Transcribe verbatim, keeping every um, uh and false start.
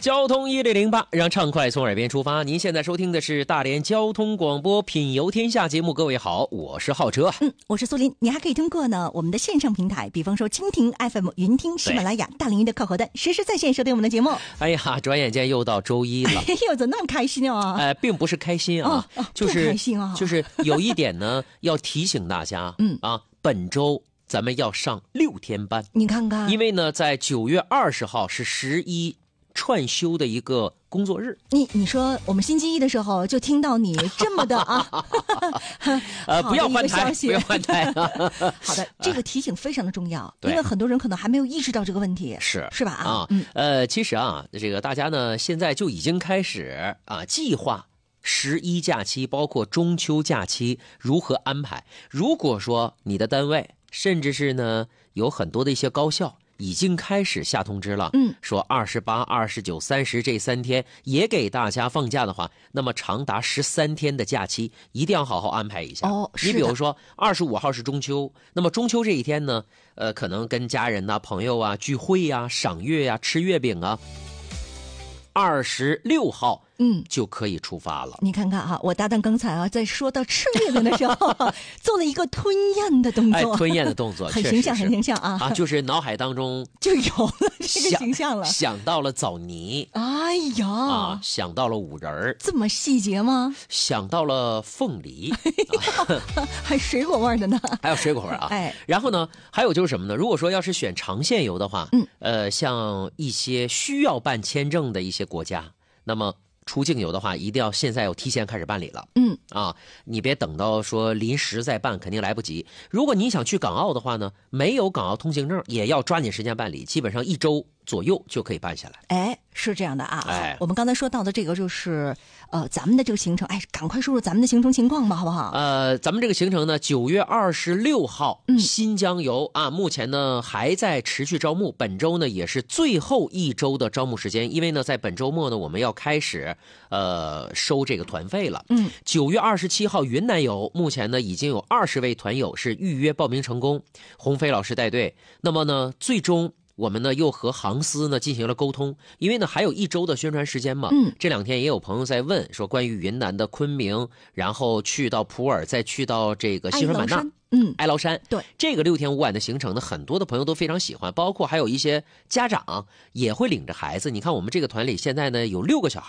交通一零零八，让畅快从耳边出发。您现在收听的是大连交通广播品游天下节目。各位好，我是浩哲。 嗯，我是苏林。你还可以通过呢我们的线上平台，比方说蜻蜓 F M、云听、喜马拉雅、大连音的客户端，实时在线收听我们的节目。 哎呀，转眼间又到周一了。 哎呦，怎么那么开心啊？ 呃，并不是开心啊， 哦哦、 就是开心啊， 就是有一点呢，要提醒大家， 嗯啊，本周咱们要上六天班。 你看看， 因为呢，在九月二十号是十一串休的一个工作日。 你你说我们星期一的时候就听到你这么的啊， 呃，不要换台，不要换台、啊。 好的，这个提醒非常的重要， 因为很多人可能还没有意识到这个问题， 是是吧？ 啊， 嗯， 呃，其实啊，这个大家呢现在就已经开始啊计划十一假期，包括中秋假期如何安排。如果说你的单位，甚至是呢有很多的一些高校，已经开始下通知了， 嗯， 说二十八、二十九、三十这三天也给大家放假的话，那么长达十三天的假期一定要好好安排一下。 哦， 你比如说二十五号是中秋，那么中秋这一天呢，呃，可能跟家人呐、朋友啊聚会呀、赏月呀、吃月饼啊。二十六号， 嗯， 就可以出发了。 你看看哈，我搭档刚才啊，在说到吃月饼的时候，做了一个吞咽的动作， 哎，吞咽的动作， 很形象，很形象啊！ 啊，就是脑海当中就有了这个形象了， 想到了枣泥， 哎呀， 啊，想到了五仁儿， 这么细节吗？ 想到了凤梨， 啊、还水果味的呢， 还有水果味啊！ 哎， 然后呢，还有就是什么呢？如果说要是选长线游的话， 嗯， 呃，像一些需要办签证的一些国家。那么出境游的话，一定要现在要提前开始办理了。 嗯啊，你别等到说临时再办，肯定来不及。如果你想去港澳的话呢，没有港澳通行证，也要抓紧时间办理，基本上一周左右就可以办下来。 哎，是这样的啊。 哎， 我们刚才说到的这个就是呃咱们的这个行程，哎，赶快说说咱们的行程情况吧，好不好？ 呃，咱们这个行程呢，九月二十六号， 嗯， 新疆游啊，目前呢还在持续招募，本周呢也是最后一周的招募时间，因为呢在本周末呢我们要开始呃收这个团费了。 嗯， 九月二十七号云南游，目前呢已经有二十位团友是预约报名成功，鸿飞老师带队。那么呢，最终我们呢又和航司呢进行了沟通，因为呢还有一周的宣传时间嘛。 嗯， 这两天也有朋友在问说关于云南的昆明，然后去到普洱，再去到这个西双版纳。 嗯， 哀牢山， 对这个六天五晚的行程呢，很多的朋友都非常喜欢，包括还有一些家长也会领着孩子。你看我们这个团里现在呢有六个小孩。